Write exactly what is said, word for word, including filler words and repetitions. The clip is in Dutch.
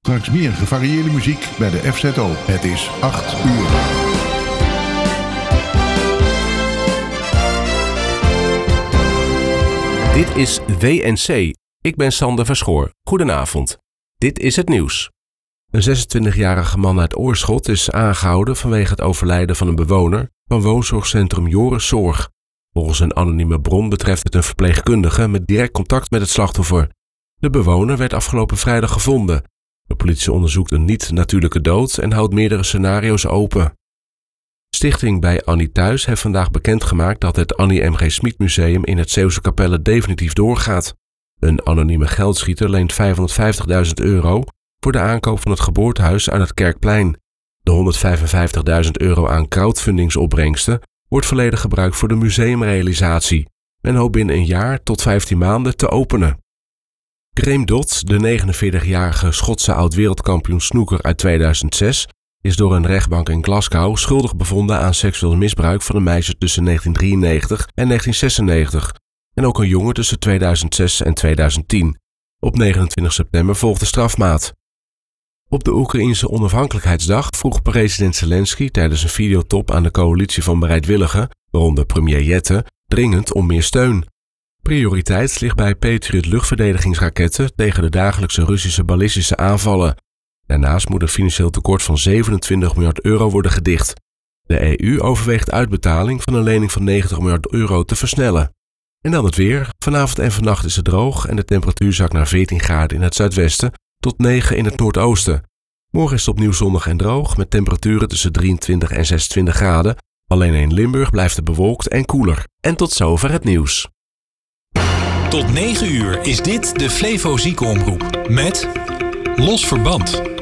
Straks meer gevarieerde muziek bij de F Z O. Het is acht uur. Dit is W N C. Ik ben Sander Verschoor. Goedenavond. Dit is het nieuws. Een zesentwintigjarige man uit Oorschot is aangehouden vanwege het overlijden van een bewoner van woonzorgcentrum Joris Zorg. Volgens een anonieme bron betreft het een verpleegkundige met direct contact met het slachtoffer. De bewoner werd afgelopen vrijdag gevonden. De politie onderzoekt een niet-natuurlijke dood en houdt meerdere scenario's open. Stichting Bij Annie Thuis heeft vandaag bekendgemaakt dat het Annie M G Smit Museum in het Zeeuwse Capelle definitief doorgaat. Een anonieme geldschieter leent vijfhonderdvijftigduizend euro voor de aankoop van het geboortehuis aan het Kerkplein. De honderdvijfenvijftigduizend euro aan crowdfundingsopbrengsten wordt volledig gebruikt voor de museumrealisatie. Men hoopt binnen een jaar tot vijftien maanden te openen. Graeme Dott, de negenenveertigjarige Schotse oud-wereldkampioen snooker uit tweeduizend zes, is door een rechtbank in Glasgow schuldig bevonden aan seksueel misbruik van een meisje tussen negentien drieënnegentig en negentien zesennegentig en ook een jongen tussen tweeduizend zes en tweeduizend tien. Op negenentwintig september volgde strafmaat. Op de Oekraïense onafhankelijkheidsdag vroeg president Zelensky tijdens een videotop aan de coalitie van bereidwilligen, waaronder premier Jette, dringend om meer steun. Prioriteit ligt bij Patriot luchtverdedigingsraketten tegen de dagelijkse Russische ballistische aanvallen. Daarnaast moet een financieel tekort van zevenentwintig miljard euro worden gedicht. De E U overweegt uitbetaling van een lening van negentig miljard euro te versnellen. En dan het weer. Vanavond en vannacht is het droog en de temperatuur zakt naar veertien graden in het zuidwesten tot negen in het noordoosten. Morgen is het opnieuw zonnig en droog met temperaturen tussen drieëntwintig en zesentwintig graden. Alleen in Limburg blijft het bewolkt en koeler. En tot zover het nieuws. Tot negen uur is dit de Flevo Ziekenomroep met Los Verband.